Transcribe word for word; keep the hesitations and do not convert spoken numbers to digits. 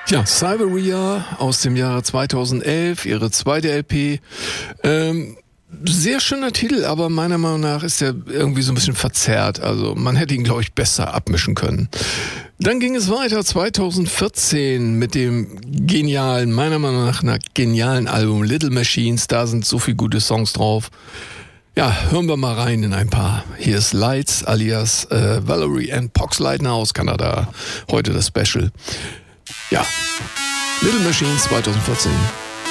Ja, Cyberia aus dem Jahre zweitausendelf, ihre zweite L P. Ähm, sehr schöner Titel, aber meiner Meinung nach ist er irgendwie so ein bisschen verzerrt. Also man hätte ihn, glaube ich, besser abmischen können. Dann ging es weiter zweitausendvierzehn mit dem genialen, meiner Meinung nach einer genialen Album Little Machines. Da sind so viele gute Songs drauf. Ja, hören wir mal rein in ein paar. Hier ist Lights alias äh, Valerie and Poxleitner aus Kanada. Heute das Special. Ja, Little Machines zweitausendvierzehn.